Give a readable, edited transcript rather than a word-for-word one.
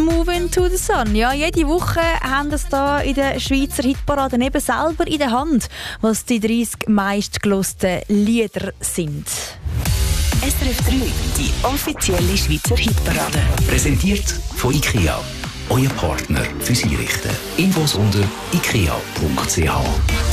Move Into the Sun. Ja, jede Woche haben es da in der Schweizer Hitparaden eben selber in der Hand, was die 30 meistgehörten Lieder sind. SRF 3, die offizielle Schweizer Hitparade. Präsentiert von IKEA. Euer Partner fürs Einrichten. Infos unter ikea.ch.